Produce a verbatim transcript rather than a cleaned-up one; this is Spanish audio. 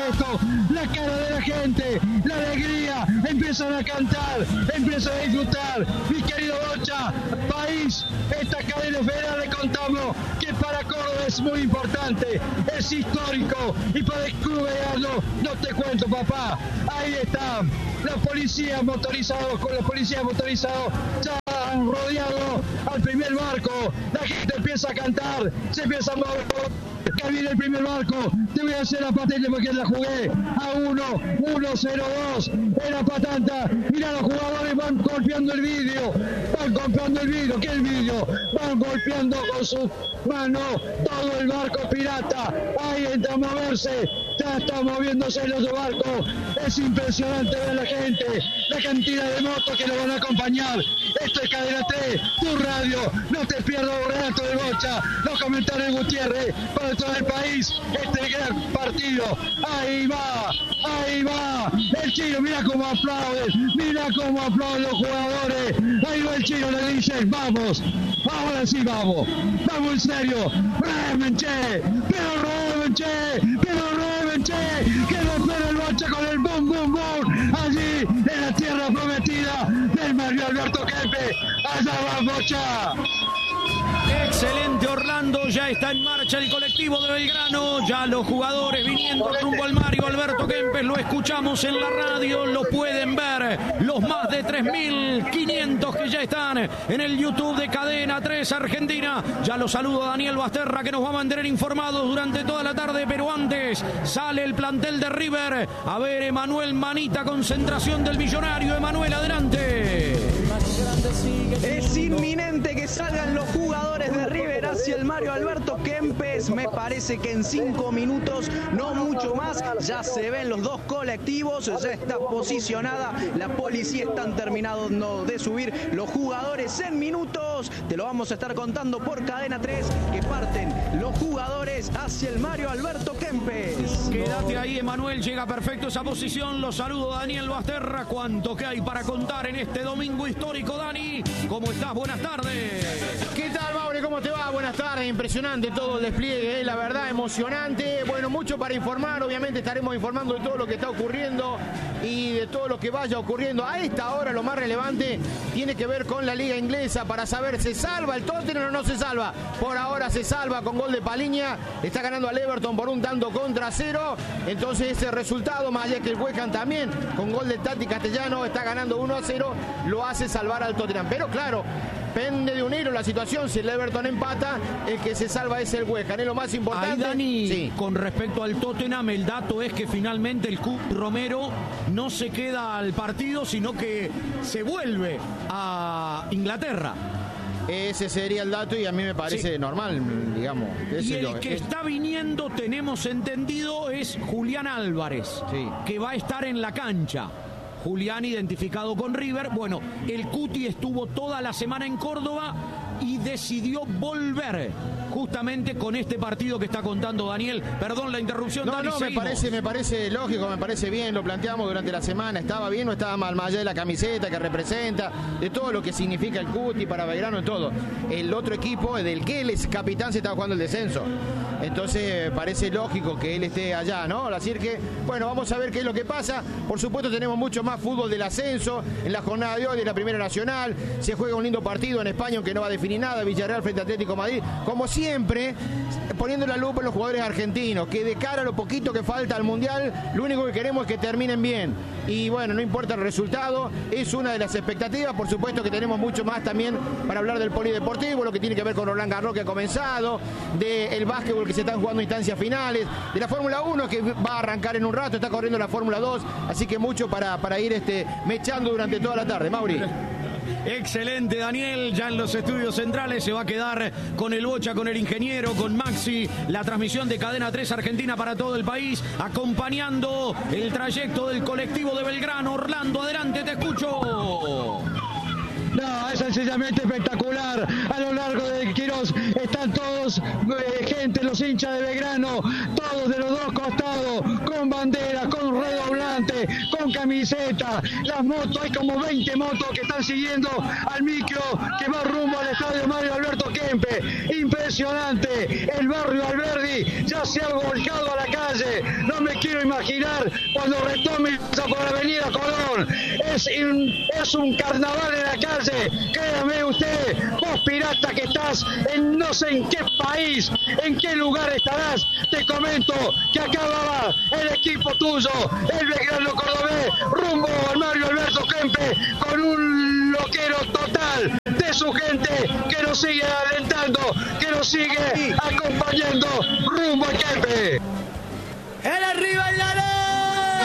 gesto, la cara de la gente, la alegría, empiezan a cantar, empiezan a disfrutar. Mi querido Bocha, país, esta cadena federal le contamos que para Córdoba es muy importante, es histórico, y para el club Belgrano, no te cuento, papá. Ahí está, los policías motorizados, con los policías motorizados ya han rodeado al primer barco. La gente empieza a cantar, se empieza a mover. Acá viene el primer barco, te voy a hacer la patente porque la jugué a uno, uno, cero, dos, era patanta. Mirá, los jugadores van golpeando el vidrio, van golpeando el vidrio, ¿qué el vidrio? Van golpeando con sus manos todo el barco pirata. Ahí entra a moverse, ya está moviéndose el otro barco. Es impresionante ver a la gente, la cantidad de motos que lo van a acompañar. Esto es Cadena tres, tu radio, no te pierdas el relato de Bocha, los comentarios de Gutiérrez para todo el país, este gran partido. Ahí va, ahí va, el Chino, mira cómo aplauden, mira cómo aplauden los jugadores. Ahí va el Chino, le dicen, vamos, ahora sí vamos, vamos en serio, remen, che, pero remen, che, pero remen, che, que no espera el Bocha con el boom, boom, boom, allí en la tierra prometida del Mario Alberto Kempes. Allá va Bocha. Excelente, Orlando, ya está en marcha el colectivo de Belgrano, ya los jugadores viniendo rumbo al Mario Alberto Kempes, lo escuchamos en la radio, lo pueden ver los más de tres mil quinientos que ya están en el YouTube de Cadena tres Argentina. Ya lo saludo a Daniel Basterra, que nos va a mantener informados durante toda la tarde, pero antes sale el plantel de River. A ver, Emanuel Manita, concentración del Millonario. Emanuel, adelante. Es inminente que salgan los jugadores de River hacia el Mario Alberto Kempes. Me parece que en cinco minutos, no mucho más, ya se ven los dos colectivos, ya está posicionada la policía, están terminando de subir los jugadores en minutos. Te lo vamos a estar contando por Cadena tres, que parten los jugadores hacia el Mario Alberto Kempes. Quédate ahí, Emanuel, llega perfecto esa posición. Los saludo, Daniel Basterra. ¿Cuánto que hay para contar en este domingo histórico, Dani? ¿Cómo estás? Buenas tardes. ¿Qué tal, Mauri? ¿Cómo te va? Buenas tardes. Impresionante todo el despliegue, ¿eh? La verdad, emocionante. Bueno, mucho para informar. Obviamente estaremos informando de todo lo que está ocurriendo y de todo lo que vaya ocurriendo. A esta hora lo más relevante tiene que ver con la liga inglesa para saber, ¿se salva el Tottenham o no se salva? Por ahora se salva con gol de Paliña. Está ganando al Everton por un tanto contra cero. Entonces ese resultado, más allá que el West Ham también con gol de Tati Castellano está ganando uno a cero, lo hace salvar al Tottenham. Pero claro, pende de un hilo la situación. Si el Everton empata, el que se salva es el West Ham. Es lo más importante. Ahí, Dani, sí. Con respecto al Tottenham, el dato es que finalmente el Cuti Romero no se queda al partido, sino que se vuelve a Inglaterra. Ese sería el dato y a mí me parece sí. normal, digamos. Y el que está viniendo, tenemos entendido, es Julián Álvarez, sí. que va a estar en la cancha. Julián identificado con River. Bueno, el Cuti estuvo toda la semana en Córdoba y decidió volver justamente con este partido que está contando Daniel. Perdón la interrupción. No, Dani, no, me seguimos. parece, me parece lógico, me parece bien, lo planteamos durante la semana. Estaba bien, no estaba mal, más allá de la camiseta que representa, de todo lo que significa el Cuti para Belgrano y todo. El otro equipo del que él es capitán se está jugando el descenso. Entonces parece lógico que él esté allá, ¿no? Así que, bueno, vamos a ver qué es lo que pasa. Por supuesto tenemos mucho más fútbol del ascenso en la jornada de hoy de la Primera Nacional. Se juega un lindo partido en España, aunque no va a definir nada. Villarreal frente a Atlético Madrid. Como siempre, poniendo la lupa en los jugadores argentinos, que de cara a lo poquito que falta al Mundial, lo único que queremos es que terminen bien. Y bueno, no importa el resultado, es una de las expectativas. Por supuesto que tenemos mucho más también para hablar del polideportivo, lo que tiene que ver con Roland Garros que ha comenzado, del básquetbol que se están jugando instancias finales, de la Fórmula uno que va a arrancar en un rato, está corriendo la Fórmula dos, así que mucho para, para ir este, mechando durante toda la tarde. Mauri. Excelente, Daniel, ya en los estudios centrales se va a quedar con el Bocha, con el ingeniero, con Maxi, la transmisión de Cadena tres Argentina para todo el país, acompañando el trayecto del colectivo de Belgrano. Orlando, adelante, te escucho. No, es sencillamente espectacular. A lo largo de Quirós están todos, eh, gente, los hinchas de Belgrano, todos de los dos costados, con bandera, con redoblante, con camiseta, las motos, hay como veinte motos que están siguiendo al micro que va rumbo al estadio Mario Alberto Kempes. Impresionante, el barrio Alberdi ya se ha volcado a la calle. No me me quiero imaginar cuando retome por Avenida Colón. Es un, es un carnaval en la calle. Créame usted, vos pirata que estás en no sé en qué país, en qué lugar estarás. Te comento que acababa el equipo tuyo, el Belgrano Cordobés, rumbo al Mario Alberto Kempes, con un loquero total de su gente que nos sigue alentando, que nos sigue acompañando rumbo a Kempes. ¡El arriba el Lare!